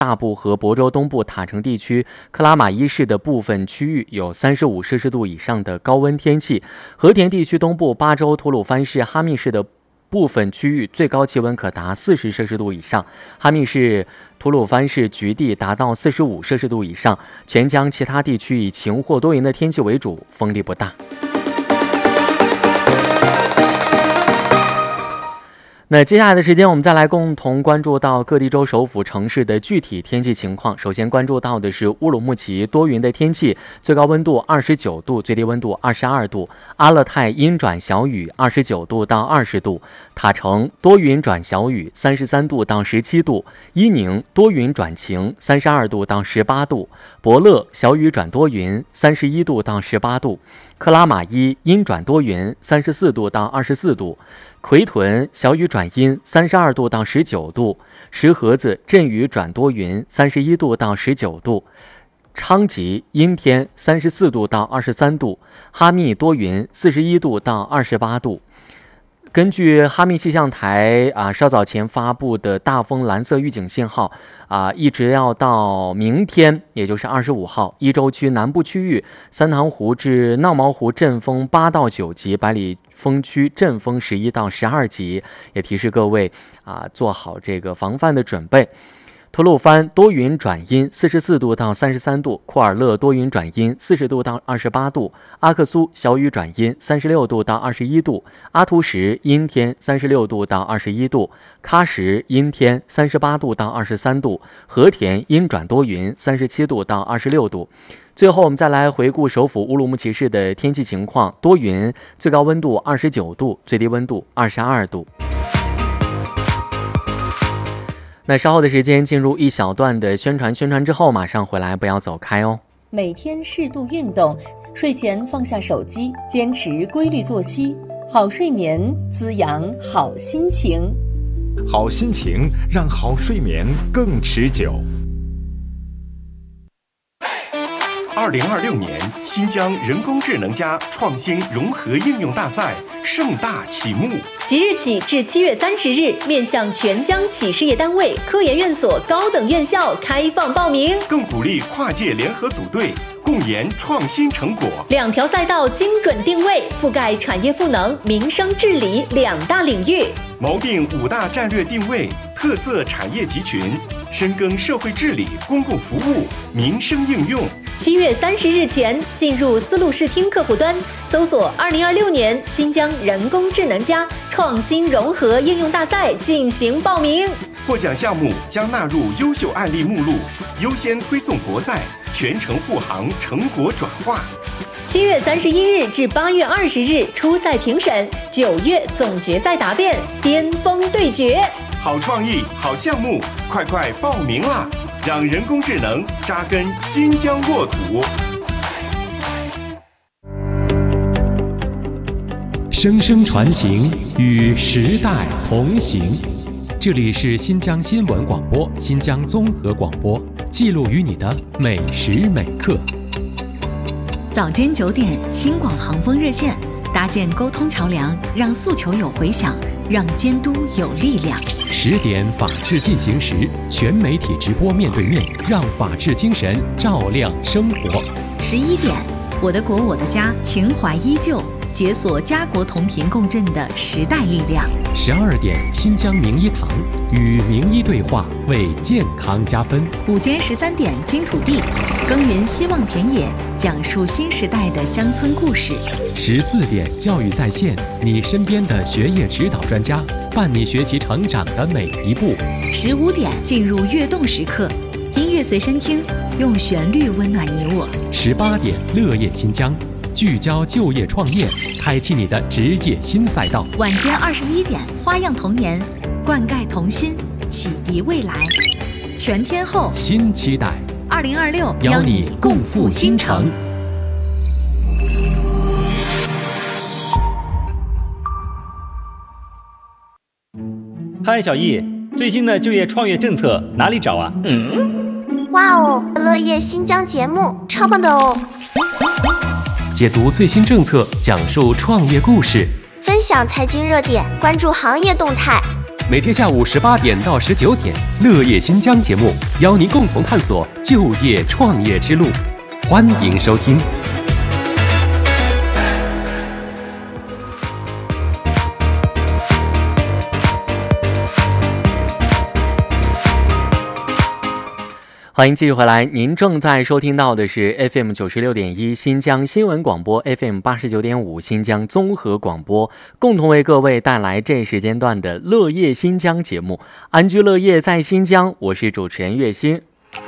大部和亳州东部塔城地区、克拉玛依市的部分区域有35摄氏度以上的高温天气。和田地区东部、巴州、吐鲁番市、哈密市的部分区域最高气温可达40摄氏度以上，哈密市、吐鲁番市局地达到45摄氏度以上。全疆其他地区以晴或多云的天气为主，风力不大。那接下来的时间，我们再来共同关注到各地州首府城市的具体天气情况。首先关注到的是乌鲁木齐多云的天气，最高温度29度，最低温度22度；阿勒泰阴转小雨，29度到20度；塔城多云转小雨，33度到17度；伊宁多云转晴，32度到18度；博乐小雨转多云，31度到18度；克拉玛依阴转多云，34度到24度；奎屯小雨转阴，32度到19度；石河子阵雨转多云，31度到19度；昌吉阴天，34度到23度；哈密多云，41度到28度。根据哈密气象台稍早前发布的大风蓝色预警信号一直要到明天，也就是25号，伊州区南部区域三塘湖至闹毛湖阵风8到9级，百里风区阵风11到12级，也提示各位做好这个防范的准备。吐鲁番多云转阴，44度到33度；库尔勒多云转阴，40度到28度；阿克苏小雨转阴，36度到21度；阿图什阴天，36度到21度；喀什阴天，38度到23度；和田阴转多云，37度到26度。最后我们再来回顾首府乌鲁木齐市的天气情况，多云，最高温度29度，最低温度22度。那稍后的时间进入一小段的宣传之后马上回来，不要走开哦。 每天适度运动，睡前放下手机，坚持规律作息，好睡眠滋养好心情， 好心情让好睡眠更持久。 2026年新疆人工智能加创新融合应用大赛盛大启幕， 即日起至7月30日，面向全疆企事业单位、科研院所高等院校开放报名， 更鼓励跨界联合组队，共研创新成果。2 条赛道精准定位，覆盖产业赋能、民生治理2大领域， 锚定5大战略定位、特色产业集群，深耕社会治理、公共服务、民生应用。 7月30日前进入丝路视听客户端，搜索2026年新疆人工智能加创新融合应用大赛进行报名。 获奖项目将纳入优秀案例目录，优先推送国赛，全程护航成果转化。 7月31日至8月20日初赛评审，9月总决赛答辩，巅峰对决。 好创意，好项目，快报名啦！让人工智能扎根新疆沃土。 声声传情，与时代同行。这里是新疆新闻广播、新疆综合广播，记录与你的每时每刻。 早间9点，新广航风热线，搭建沟通桥梁，让诉求有回响，让监督有力量。 10点，法治进行时，全媒体直播面对面，让法治精神照亮生活。 11点，我的国我的家，情怀依旧，解锁家国同频共振的时代力量。 12点，新疆名医堂，与名医对话，为健康加分。 午间13点，金土地，耕耘希望田野，讲述新时代的乡村故事。 14点，教育在线，你身边的学业指导专家，伴你学习成长的每一步。 15点，进入跃动时刻，音乐随身听，用旋律温暖你我。 18点，乐业新疆，聚焦就业创业，开启你的职业新赛道。 晚间21点，花样童年，灌溉童心，启迪未来。全天候新期待 ，2026 邀你共赴新城。 嗨，小易，最新的就业创业政策哪里找啊？ 哇哦，乐业新疆节目超棒的哦！ 解读最新政策，讲述创业故事， 分享财经热点，关注行业动态。 每天下午18点到19点，乐业新疆节目邀您共同探索就业创业之路，欢迎收听。 欢迎继续回来，您正在收听到的是 FM 96.1新疆新闻广播， FM 89.5新疆综合广播，共同为各位带来这时间段的乐业新疆节目，安居乐业在新疆，我是主持人岳鑫。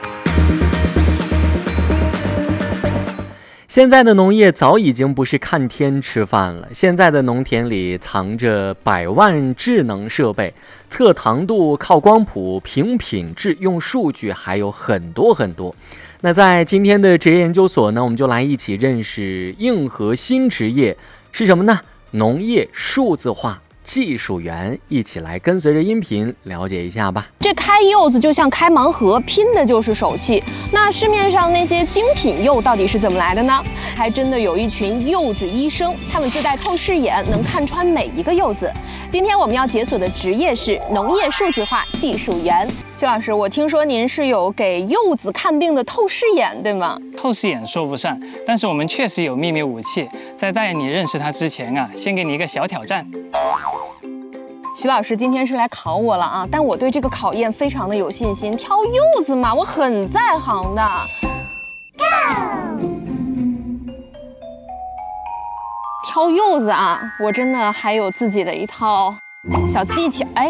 现在的农业早已经不是看天吃饭了，现在的农田里藏着百万智能设备，测糖度靠光谱，评品质用数据，还有很多很多。那在今天的职业研究所呢，我们就来一起认识硬核新职业是什么呢？农业数字化技术员，一起来跟随着音频了解一下吧。 这开柚子就像开盲盒，拼的就是手气。那市面上那些精品柚到底是怎么来的呢？还真的有一群柚子医生，他们自带透视眼，能看穿每一个柚子。今天我们要解锁的职业是农业数字化技术员。徐老师，我听说您是有给柚子看病的透视眼，对吗？ 透视眼说不上，但是我们确实有秘密武器。在带你认识它之前啊，先给你一个小挑战。 徐老师今天是来考我了啊，但我对这个考验非常的有信心。挑柚子嘛，我很在行的。挑柚子啊，我真的还有自己的一套小技巧。哎，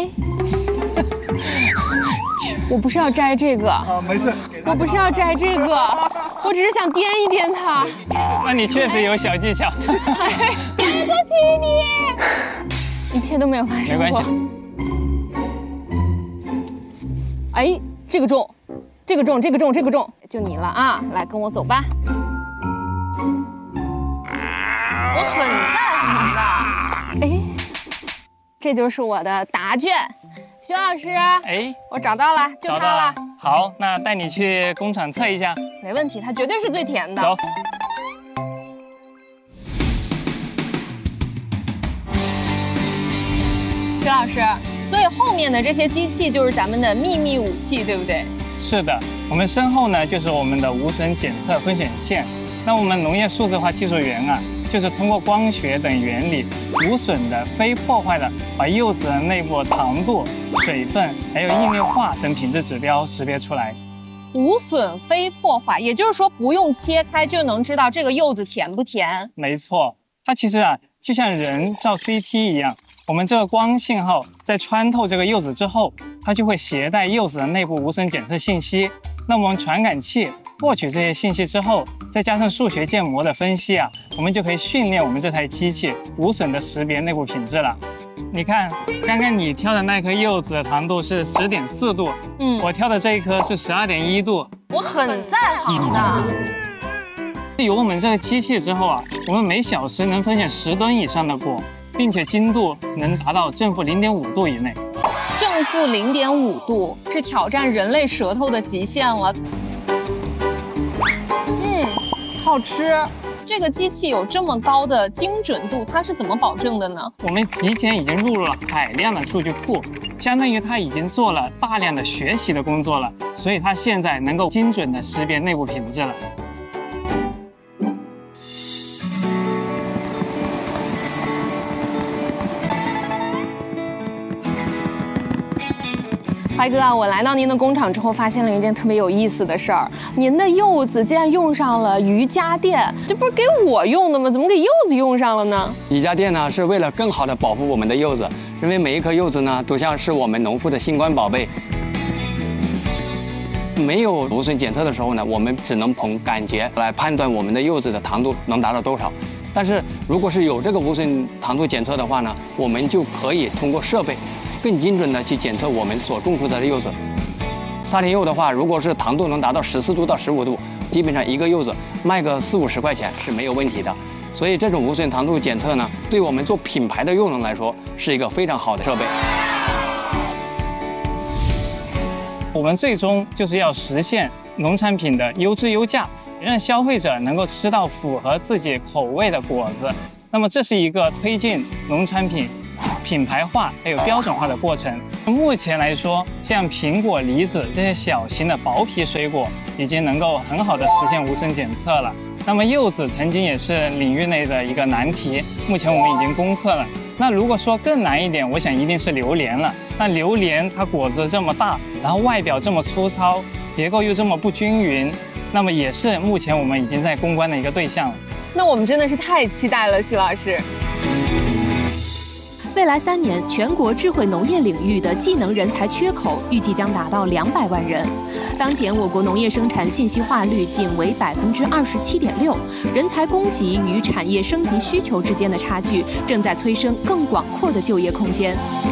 我不是要摘这个， 没事， 我不是要摘这个，我只是想掂一掂它。 那你确实有小技巧。 哎，对不起你，一切都没有发生过。 没关系。 哎，这个重，这个重，这个重，这个重，就你了啊！来，跟我走吧。我很在行的。哎，这就是我的答卷。徐老师， 哎， 我找到了，就它了。 好，那带你去工厂测一下。 没问题，它绝对是最甜的。 走。 徐老师，所以后面的这些机器就是咱们的秘密武器，对不对？ 是的，我们身后呢就是我们的无损检测分选线。那我们农业数字化技术员啊，就是通过光学等原理，无损的、非破坏的，把柚子的内部糖度、水分还有硬粒化等品质指标识别出来。 无损非破坏，也就是说不用切开就能知道这个柚子甜不甜。 没错，它其实啊就像人照 CT 一样，我们这个光信号在穿透这个柚子之后，它就会携带柚子的内部无损检测信息。那我们传感器获取这些信息之后，再加上数学建模的分析啊，我们就可以训练我们这台机器无损的识别内部品质了。你看，刚刚你挑的那颗柚子的糖度是10.4度，我挑的这一颗是12.1度， 我很在行的。 有我们这个机器之后啊，我们每小时能分选10吨以上的果，并且精度能达到正负0.5度以内。 正负0.5度是挑战人类舌头的极限了。好吃。这个机器有这么高的精准度，它是怎么保证的呢？ 我们提前已经录入了海量的数据库，相当于它已经做了大量的学习的工作了，所以它现在能够精准的识别内部品质了。 怀哥，我来到您的工厂之后，发现了一件特别有意思的事儿。您的柚子竟然用上了瑜伽垫，这不是给我用的吗？怎么给柚子用上了呢？ 瑜伽垫呢，是为了更好的保护我们的柚子，因为每一颗柚子呢，都像是我们农夫的心肝宝贝。没有无损检测的时候呢，我们只能凭感觉来判断我们的柚子的糖度能达到多少。但是如果是有这个无损糖度检测的话呢，我们就可以通过设备更精准的去检测我们所种出的柚子。沙田柚的话，如果是糖度能达到14度到15度，基本上一个柚子卖个40-50块钱是没有问题的。所以这种无损糖度检测呢，对我们做品牌的柚农来说是一个非常好的设备。 我们最终就是要实现农产品的优质优价，让消费者能够吃到符合自己口味的果子。那么这是一个推进农产品品牌化还有标准化的过程。目前来说，像苹果、梨子这些小型的薄皮水果已经能够很好的实现无损检测了。那么柚子曾经也是领域内的一个难题，目前我们已经攻克了。那如果说更难一点，我想一定是榴莲了。那榴莲它果子这么大，然后外表这么粗糙，结构又这么不均匀，那么也是目前我们已经在攻关的一个对象了。 那我们真的是太期待了，徐老师。 未来3年，全国智慧农业领域的技能人才缺口预计将达到200万人。当前，我国农业生产信息化率仅为27.6%，人才供给与产业升级需求之间的差距正在催生更广阔的就业空间。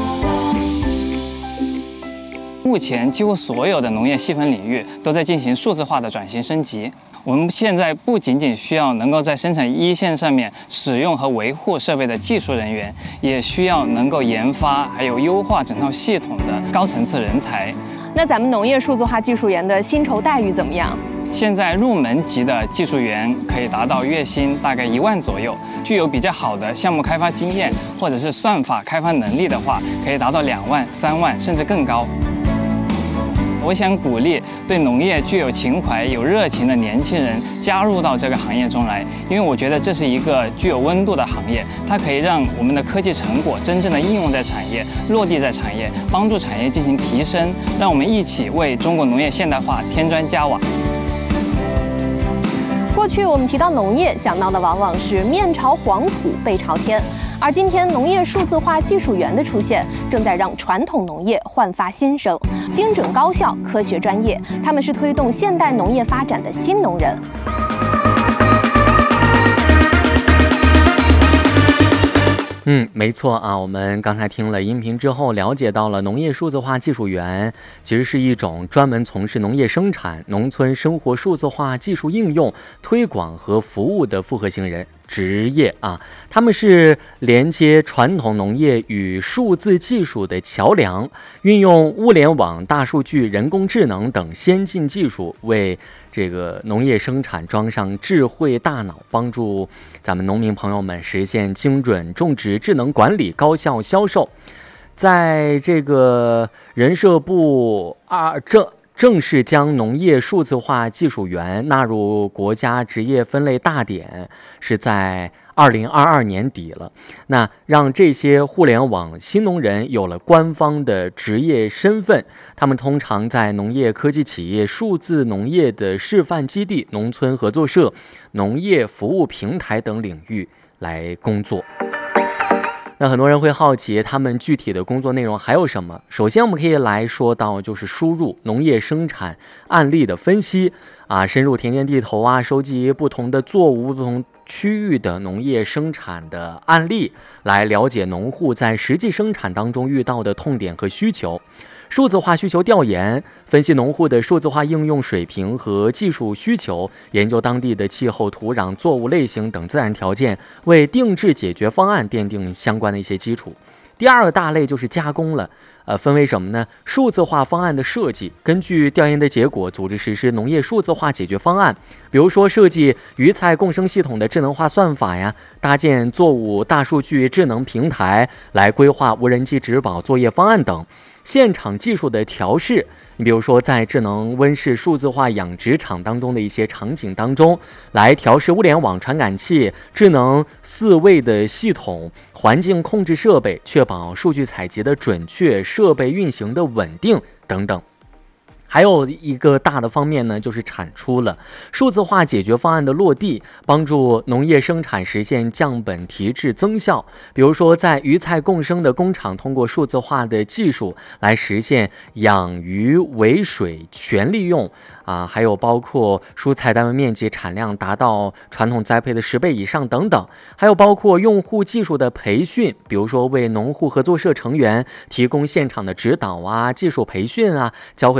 目前，几乎所有的农业细分领域都在进行数字化的转型升级。我们现在不仅仅需要能够在生产一线上面使用和维护设备的技术人员，也需要能够研发还有优化整套系统的高层次人才。 那咱们农业数字化技术员的薪酬待遇怎么样？ 现在入门级的技术员可以达到月薪大概1万左右，具有比较好的项目开发经验或者是算法开发能力的话，可以达到2万、3万甚至更高。我想鼓励对农业具有情怀、有热情的年轻人加入到这个行业中来，因为我觉得这是一个具有温度的行业，它可以让我们的科技成果真正的应用在产业、落地在产业，帮助产业进行提升，让我们一起为中国农业现代化添砖加瓦。 过去我们提到农业，想到的往往是面朝黄土背朝天，而今天农业数字化技术员的出现，正在让传统农业焕发新生。精准高效、科学专业，他们是推动现代农业发展的新农人。 没错啊，我们刚才听了音频之后，了解到了农业数字化技术员其实是一种专门从事农业生产、农村生活数字化技术应用、推广和服务的复合型职业啊，他们是连接传统农业与数字技术的桥梁，运用物联网、大数据、人工智能等先进技术，为这个农业生产装上智慧大脑，帮助咱们农民朋友们实现精准种植、智能管理、高效销售。在这个人社部正式将农业数字化技术员纳入国家职业分类大典，是在2022年底了。那让这些互联网新农人有了官方的职业身份，他们通常在农业科技企业、数字农业的示范基地、农村合作社、农业服务平台等领域来工作。那很多人会好奇他们具体的工作内容还有什么。首先我们可以来说到就是输入农业生产案例的分析啊，深入田间地头啊，收集不同的作物、不同区域的农业生产的案例，来了解农户在实际生产当中遇到的痛点和需求。数字化需求调研，分析农户的数字化应用水平和技术需求，研究当地的气候、土壤、作物类型等自然条件，为定制解决方案奠定相关的一些基础。第二个大类就是加工了，分为什么呢？数字化方案的设计，根据调研的结果，组织实施农业数字化解决方案，比如说设计鱼菜共生系统的智能化算法呀，搭建作物大数据智能平台，来规划无人机植保作业方案等。现场技术的调试，你比如说在智能温室数字化养殖场当中的一些场景当中，来调试物联网传感器、智能饲喂的系统、环境控制设备，确保数据采集的准确、设备运行的稳定等等。还有一个大的方面呢，就是产出了数字化解决方案的落地，帮助农业生产实现降本提质增效。比如说在鱼菜共生的工厂，通过数字化的技术来实现养鱼围水全利用啊，还有包括蔬菜单位面积产量达到传统栽培的10倍以上等等。还有包括用户技术的培训，比如说为农户合作社成员提供现场的指导啊、技术培训啊，教会他们使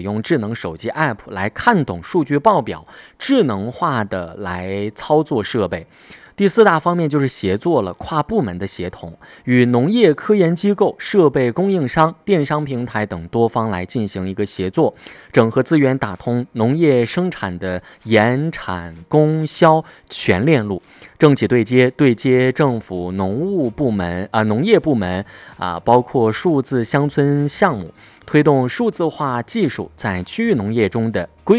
用智能手机 App 来看懂数据报表，智能化的来操作设备。第4大方面就是协作了，跨部门的协同，与农业科研机构、设备供应商、电商平台等多方来进行一个协作，整合资源，打通农业生产的研产供销全链路，政企对接政府、农业部门包括数字乡村项目，推动数字化技术在区域农业中的规